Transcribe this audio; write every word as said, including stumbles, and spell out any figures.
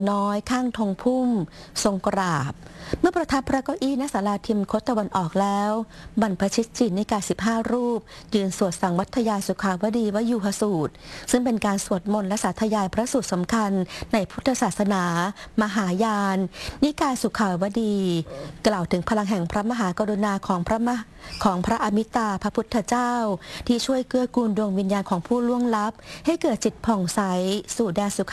น้อยข้างธงพุ่มทรงกราบเมื่อประทับพระเก้าอี้ณศาลาทิมคตตะวันออกแล้วบรรพชิตจินนิกายสิบห้ารูปยืนสวดสังวัทยายสุขาวดีวยูหสูตรซึ่งเป็นการสวดมนต์และสาธยายพระสูตรสำคัญในพุทธศาสนา มหายาน นิกายสุขาวดี กล่าวถึงพลังแห่งพระมหากรุณาของพระมหาของพระอมิตาพระพุทธเจ้าที่ช่วยเกื้อกูลดวงวิญญาณของผู้ล่วงลับให้เกิดจิตผ่องใสสู่แดนสุข